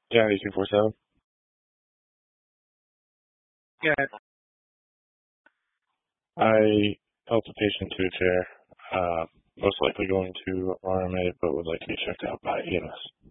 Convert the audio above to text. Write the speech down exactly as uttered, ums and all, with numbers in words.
Yeah, eight two four seven. Yeah. I helped a patient to a chair, uh, most likely going to R M A, but would like to be checked out by E M S.